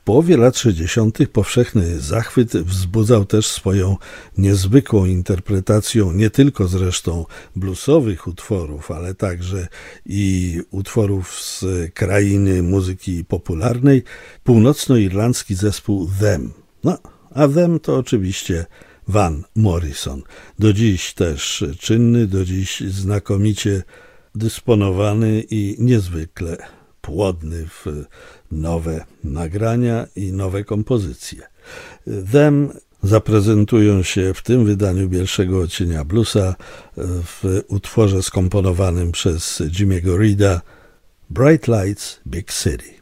połowie lat 60. powszechny zachwyt wzbudzał też swoją niezwykłą interpretacją nie tylko zresztą bluesowych utworów, ale także i utworów z krainy muzyki popularnej, północnoirlandzki zespół Them. No, a Them to oczywiście Van Morrison. Do dziś też czynny, do dziś znakomicie dysponowany i niezwykle płodny w nowe nagrania i nowe kompozycje. Them zaprezentują się w tym wydaniu pierwszego odcienia bluesa w utworze skomponowanym przez Jimmy'ego Reeda Bright Lights, Big City.